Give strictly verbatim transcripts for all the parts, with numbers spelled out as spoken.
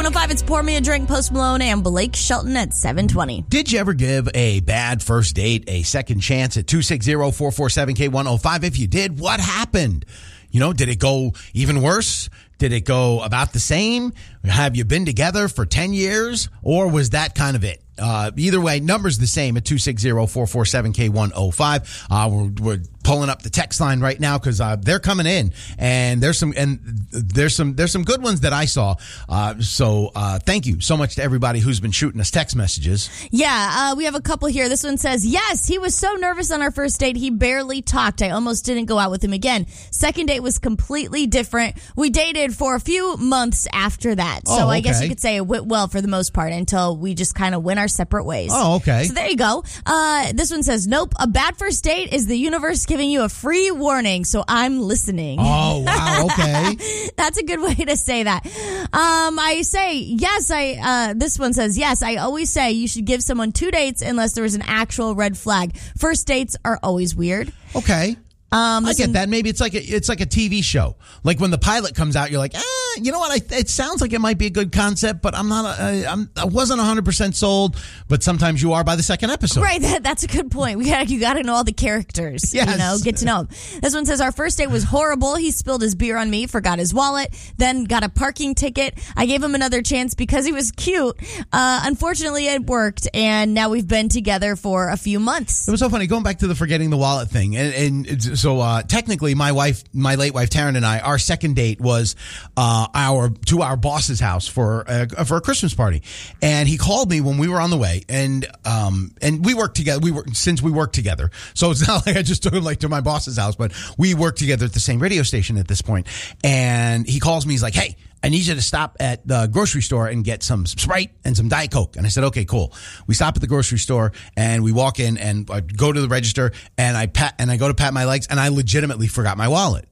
one oh five, it's Pour Me a Drink, Post Malone and Blake Shelton at seven twenty. Did you ever give a bad first date a second chance at two six zero, four four seven, K one oh five? If you did, what happened? You know, did it go even worse? Did it go about the same? Have you been together for ten years? Or was that kind of it? Uh, either way, number's the same at two six zero, four four seven, K one oh five. Uh, we're, we're pulling up the text line right now because uh, they're coming in, and there's some and there's some there's some good ones that I saw. Uh, so uh, thank you so much to everybody who's been shooting us text messages. Yeah, uh, we have a couple here. This one says, yes, he was so nervous on our first date, he barely talked. I almost didn't go out with him again. Second date was completely different. We dated for a few months after that. So Oh, I guess okay. you could say it went well for the most part until we just kind of went our separate ways. Oh, okay. So there you go. Uh, this one says, nope, a bad first date is the universe giving you a free warning, so I'm listening. Oh, wow, okay. That's a good way to say that. Um, I say, yes, I, uh, this one says, yes, I always say you should give someone two dates unless there is an actual red flag. First dates are always weird. Okay. Um, I get one, that. Maybe it's like a, it's like a T V show. Like when the pilot comes out, you're like, ah, you know what? I, it sounds like it might be a good concept, but I'm not. A, I'm, I wasn't one hundred percent sold. But sometimes you are by the second episode. Right. That, that's a good point. We got you got to know all the characters. Yes. You know, get to know them. This one says our first date was horrible. He spilled his beer on me, forgot his wallet, then got a parking ticket. I gave him another chance because he was cute. Uh, unfortunately, it worked, and now we've been together for a few months. It was so funny going back to the forgetting the wallet thing, and, and it's- so uh, technically, my wife, my late wife Taryn, and I, our second date was uh, our to our boss's house for a, for a Christmas party, and he called me when we were on the way, and um and we worked together. We were since we worked together, so it's not like I just took him like to my boss's house, but we worked together at the same radio station at this point. And he calls me, he's like, "Hey, I need you to stop at the grocery store and get some Sprite and some Diet Coke." And I said, okay, cool. We stop at the grocery store and we walk in and I go to the register and I pat and I go to pat my legs and I legitimately forgot my wallet.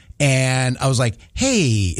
And I was like, hey.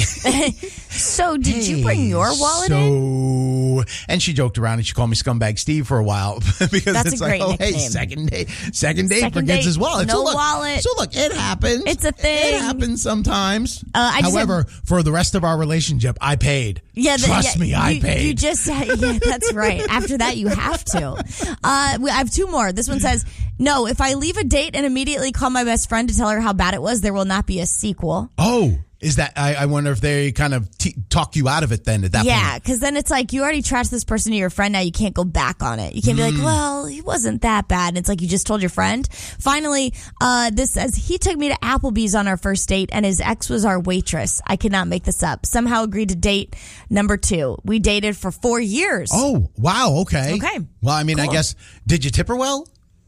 So did hey, you bring your wallet so, in? And she joked around and she called me Scumbag Steve for a while because That's it's a like, great oh, nickname. hey, second date, second date Second forgets date, his wallet. no so look, wallet. So look, it happens. It's a thing. It happens sometimes. Uh, I just However, for the rest of our relationship, I paid. Yeah, the, Trust yeah, me, I you, paid. You just, yeah, that's right. After that, you have to. Uh, we- I have two more. This one says, no, if I leave a date and immediately call my best friend to tell her how bad it was, there will not be a sequel. Oh, is that, I, I wonder if they kind of t- talk you out of it then at that Yeah, point. because then it's like you already trashed this person to your friend. Now you can't go back on it. You can't be like, well, he wasn't that bad. And it's like you just told your friend. Finally, uh, this says, he took me to Applebee's on our first date and his ex was our waitress. I could not make this up. Somehow agreed to date number two. We dated for four years. Oh, wow. Okay. Okay. Well, I mean, I Cool. guess, did you tip her well?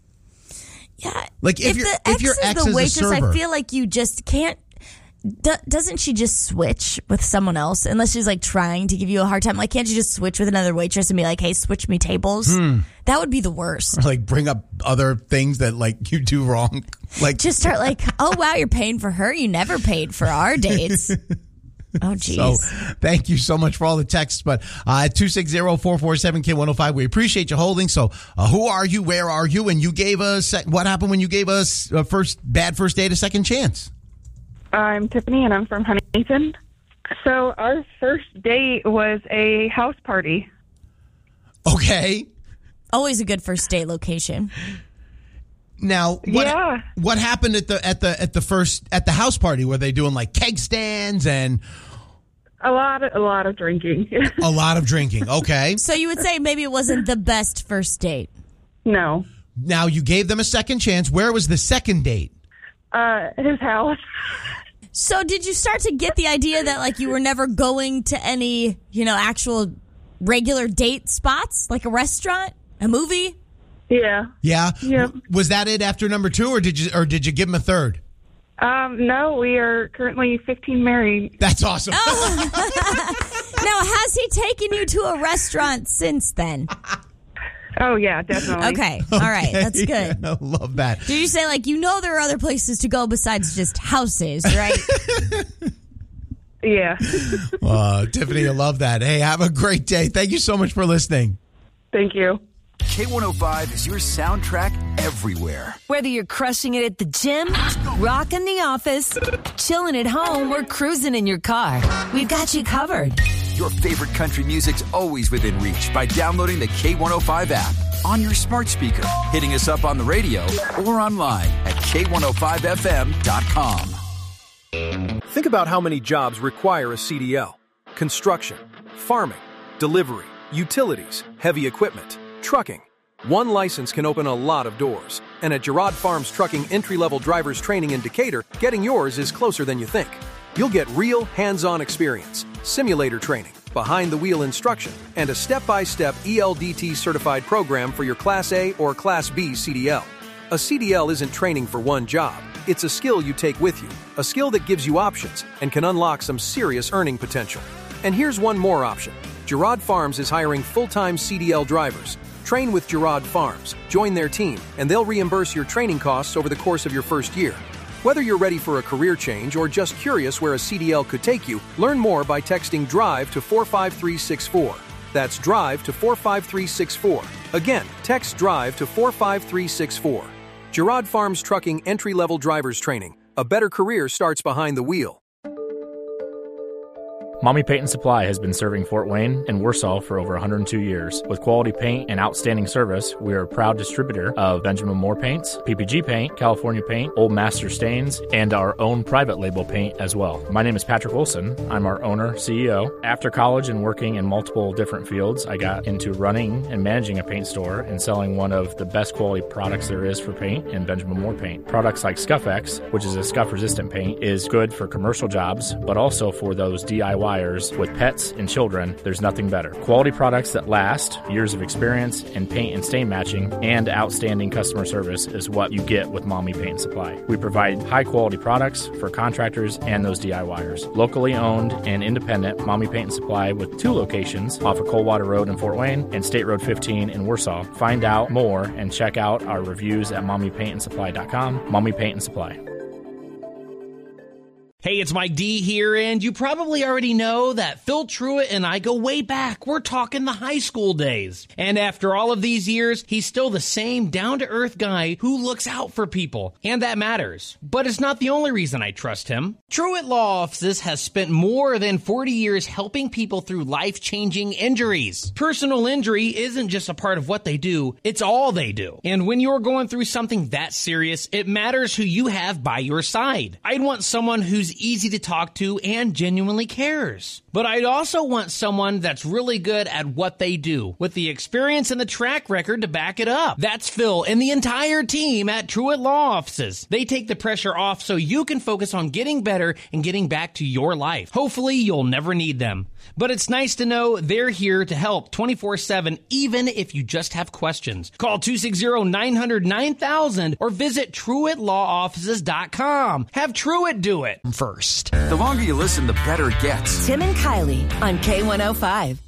Yeah. Like, if if your- the if ex your is ex the is a waitress, server- I feel like you just can't. Do, doesn't she just switch with someone else unless she's like trying to give you a hard time? Like, can't you just switch with another waitress and be like, "Hey, switch me tables"? Hmm. That would be the worst. Or like bring up other things that like you do wrong? Like, Just start like, "Oh wow, you're paying for her. You never paid for our dates." Oh geez. So thank you so much for all the texts. But uh, at two six zero, four four seven, K one oh five, we appreciate you holding. So uh, who are you? Where are you? And you gave us, what happened when you gave us a first bad first date a second chance? I'm Tiffany, and I'm from Huntington. So our first date was a house party. Okay. Always a good first date location. Now, what, Yeah. what happened at the at the at the first at the house party? Were they doing like keg stands and A lot of, a lot of drinking. a lot of drinking? Okay. So you would say maybe it wasn't the best first date. No. Now you gave them a second chance. Where was the second date? Uh, his house. So did you start to get the idea that like you were never going to any, you know, actual regular date spots, like a restaurant, a movie? Yeah. Yeah. Yep. Was that it after number two, or did you or did you give them a third? Um, no, we are currently fifteen married. That's awesome. Now, has he taken you to a restaurant since then? Oh, yeah, definitely. Okay. All right. That's good. I love that. Did you say, like, you know there are other places to go besides just houses, right? Yeah. Uh, Tiffany, I love that. Hey, have a great day. Thank you so much for listening. Thank you. K one oh five is your soundtrack everywhere. Whether you're crushing it at the gym, rocking the office, chilling at home, or cruising in your car, we've got you covered. Your favorite country music's always within reach by downloading the K one oh five app on your smart speaker, hitting us up on the radio, or online at K one oh five F M dot com. Think about how many jobs require a C D L. Construction, farming, delivery, utilities, heavy equipment, trucking. One license can open a lot of doors. And at Girard Farms Trucking entry-level drivers training in Decatur, getting yours is closer than you think. You'll get real hands-on experience, simulator training, behind-the-wheel instruction, and a step-by-step E L D T certified program for your Class A or Class B C D L. A C D L isn't training for one job. It's a skill you take with you, a skill that gives you options and can unlock some serious earning potential. And here's one more option. Girard Farms is hiring full-time C D L drivers. Train with Girard Farms, join their team, and they'll reimburse your training costs over the course of your first year. Whether you're ready for a career change or just curious where a C D L could take you, learn more by texting DRIVE to four five three six four. That's DRIVE to four five three six four. Again, text DRIVE to four five three six four. Girard Farms Trucking entry-level drivers training. A better career starts behind the wheel. Mommy Paint and Supply has been serving Fort Wayne and Warsaw for over one hundred two years. With quality paint and outstanding service, we are a proud distributor of Benjamin Moore paints, P P G paint, California paint, Old Master stains, and our own private label paint as well. My name is Patrick Wilson. I'm our owner, C E O. After college and working in multiple different fields, I got into running and managing a paint store and selling one of the best quality products there is for paint in Benjamin Moore paint. Products like Scuff-X, which is a scuff-resistant paint, is good for commercial jobs, but also for those D I Y with pets and children. There's nothing better. Quality products that last, years of experience in paint and stain matching, and outstanding customer service is what you get with Mommy Paint and Supply. We provide high quality products for contractors and those D I Y ers. Locally owned and independent Mommy Paint and Supply with two locations off of Coldwater Road in Fort Wayne and State Road fifteen in Warsaw. Find out more and check out our reviews at mommy paint and supply dot com. Mommy Paint and Supply. Hey, it's Mike D here, and you probably already know that Phil Truitt and I go way back. We're talking the high school days. And after all of these years, he's still the same down-to-earth guy who looks out for people, and that matters. But it's not the only reason I trust him. Truitt Law Offices has spent more than forty years helping people through life-changing injuries. Personal injury isn't just a part of what they do, it's all they do. And when you're going through something that serious, it matters who you have by your side. I'd want someone who's easy to talk to and genuinely cares. But I'd also want someone that's really good at what they do, with the experience and the track record to back it up. That's Phil and the entire team at Truitt Law Offices. They take the pressure off so you can focus on getting better and getting back to your life. Hopefully, you'll never need them. But it's nice to know they're here to help twenty-four seven, even if you just have questions. Call two six zero, nine hundred, nine thousand or visit Truitt Law Offices dot com. Have Truitt do it first. The longer you listen, the better it gets. Tim and Kylie on K one oh five.